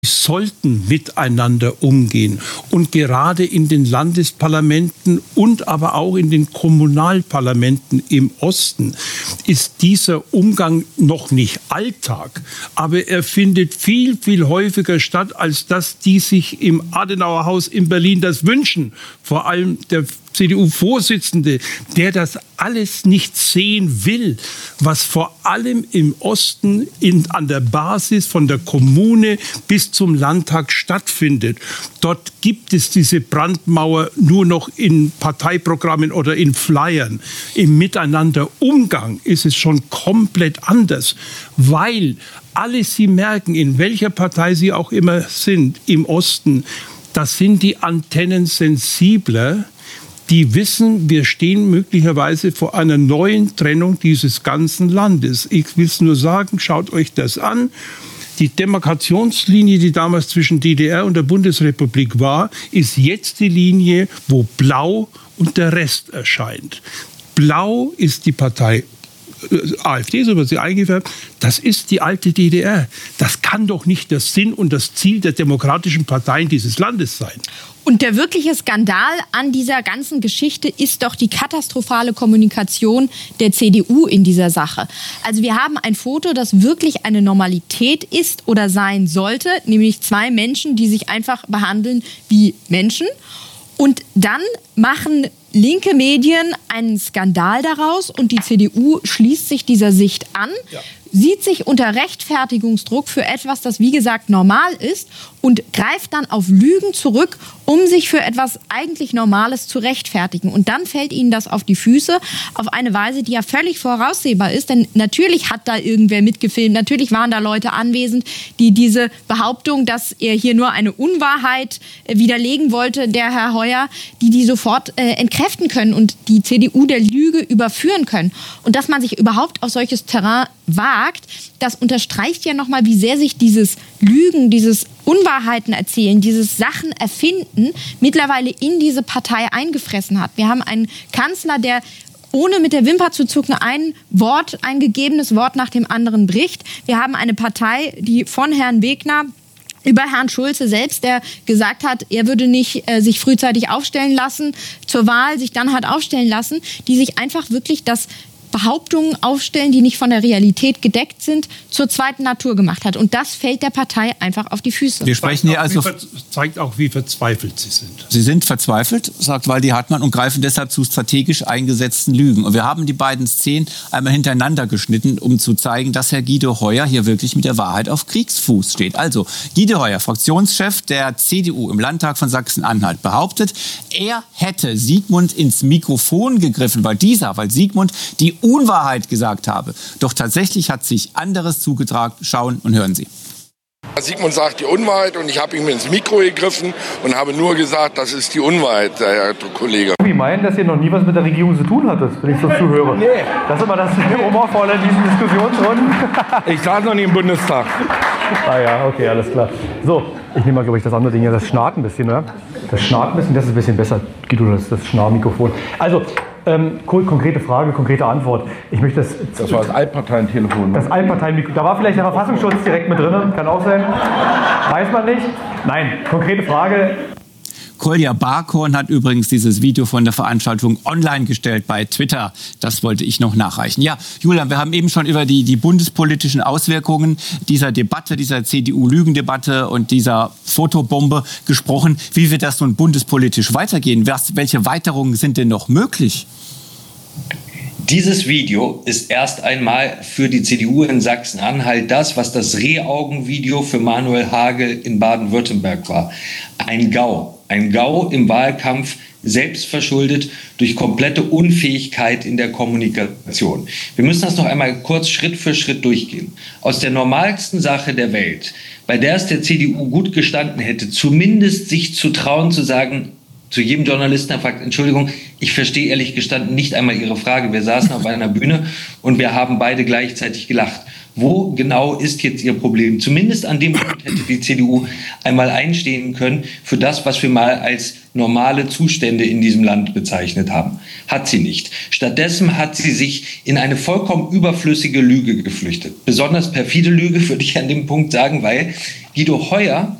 sollten miteinander umgehen. Und gerade in den Landesparlamenten und aber auch in den Kommunalparlamenten im Osten ist dieser Umgang noch nicht Alltag. Aber er findet viel, viel häufiger statt, als dass die sich im Adenauerhaus in Berlin das wünschen. Vor allem der CDU-Vorsitzende, der das alles nicht sehen will, was vor allem im Osten an der Basis von der Kommune bis zum Landtag stattfindet. Dort gibt es diese Brandmauer nur noch in Parteiprogrammen oder in Flyern. Im Miteinanderumgang ist es schon komplett anders, weil alle sie merken, in welcher Partei sie auch immer sind, im Osten, das sind die Antennen sensibler. Die wissen, wir stehen möglicherweise vor einer neuen Trennung dieses ganzen Landes. Ich will es nur sagen, schaut euch das an. Die Demarkationslinie, die damals zwischen DDR und der Bundesrepublik war, ist jetzt die Linie, wo Blau und der Rest erscheint. Blau ist die Partei AfD, so wird sie eingefärbt, das ist die alte DDR. Das kann doch nicht der Sinn und das Ziel der demokratischen Parteien dieses Landes sein. Und der wirkliche Skandal an dieser ganzen Geschichte ist doch die katastrophale Kommunikation der CDU in dieser Sache. Also wir haben ein Foto, das wirklich eine Normalität ist oder sein sollte, nämlich zwei Menschen, die sich einfach behandeln wie Menschen. Und dann machen linke Medien einen Skandal daraus und die CDU schließt sich dieser Sicht an, sieht sich unter Rechtfertigungsdruck für etwas, das wie gesagt normal ist und greift dann auf Lügen zurück, um sich für etwas eigentlich Normales zu rechtfertigen. Und dann fällt ihnen das auf die Füße auf eine Weise, die ja völlig voraussehbar ist. Denn natürlich hat da irgendwer mitgefilmt, natürlich waren da Leute anwesend, die diese Behauptung, dass er hier nur eine Unwahrheit widerlegen wollte, der Herr Heuer, die sofort entkräften können und die CDU der Lüge überführen können. Und dass man sich überhaupt auf solches Terrain wagt, das unterstreicht ja nochmal, wie sehr sich dieses Lügen, dieses Unwahrheiten erzählen, dieses Sachen erfinden, mittlerweile in diese Partei eingefressen hat. Wir haben einen Kanzler, der ohne mit der Wimper zu zucken ein gegebenes Wort nach dem anderen bricht. Wir haben eine Partei, die von Herrn Wegner über Herrn Schulze selbst, der gesagt hat, er würde nicht sich frühzeitig aufstellen lassen, zur Wahl sich dann hat aufstellen lassen, die sich einfach wirklich das Behauptungen aufstellen, die nicht von der Realität gedeckt sind, zur zweiten Natur gemacht hat. Und das fällt der Partei einfach auf die Füße. Wir sprechen hier also zeigt auch, wie verzweifelt sie sind. Sie sind verzweifelt, sagt Waldi Hartmann, und greifen deshalb zu strategisch eingesetzten Lügen. Und wir haben die beiden Szenen einmal hintereinander geschnitten, um zu zeigen, dass Herr Guido Heuer hier wirklich mit der Wahrheit auf Kriegsfuß steht. Also, Guido Heuer, Fraktionschef der CDU im Landtag von Sachsen-Anhalt, behauptet, er hätte Sigmund ins Mikrofon gegriffen, weil Sigmund die Unwahrheit gesagt habe. Doch tatsächlich hat sich anderes zugetragen. Schauen und hören Sie. Sigmund sagt die Unwahrheit und ich habe ihm ins Mikro gegriffen und habe nur gesagt, das ist die Unwahrheit, Herr Kollege. Sie meinen, dass ihr noch nie was mit der Regierung zu tun hattet, wenn ich so zuhöre? Nee. Das ist immer das Humorvolle in diesen Diskussionsrunden. Ich saß noch nie im Bundestag. Ah ja, okay, alles klar. So, ich nehme mal, glaube ich, das andere Ding hier. Das schnarrt ein bisschen, oder? Das schnarrt ein bisschen, das ist ein bisschen besser. Guido, das Schnarrmikrofon. Also, konkrete Frage, konkrete Antwort. Ich möchte das war das Altparteientelefon. Das Altparteienmikrofon. Da war vielleicht der Verfassungsschutz direkt mit drin. Kann auch sein. Weiß man nicht. Nein, konkrete Frage. Kolja Barkhorn hat übrigens dieses Video von der Veranstaltung online gestellt bei Twitter. Das wollte ich noch nachreichen. Ja, Julian, wir haben eben schon über die bundespolitischen Auswirkungen dieser Debatte, dieser CDU-Lügendebatte und dieser Fotobombe gesprochen. Wie wird das nun bundespolitisch weitergehen? Welche Weiterungen sind denn noch möglich? Dieses Video ist erst einmal für die CDU in Sachsen-Anhalt das, was das Rehaugen-Video für Manuel Hagel in Baden-Württemberg war. Ein GAU im Wahlkampf, selbst verschuldet durch komplette Unfähigkeit in der Kommunikation. Wir müssen das noch einmal kurz Schritt für Schritt durchgehen. Aus der normalsten Sache der Welt, bei der es der CDU gut gestanden hätte, zumindest sich zu trauen, zu sagen, zu jedem Journalisten, der fragt, Entschuldigung, ich verstehe ehrlich gestanden nicht einmal Ihre Frage. Wir saßen auf einer Bühne und wir haben beide gleichzeitig gelacht. Wo genau ist jetzt ihr Problem? Zumindest an dem Punkt hätte die CDU einmal einstehen können für das, was wir mal als normale Zustände in diesem Land bezeichnet haben. Hat sie nicht. Stattdessen hat sie sich in eine vollkommen überflüssige Lüge geflüchtet. Besonders perfide Lüge, würde ich an dem Punkt sagen, weil Guido Heuer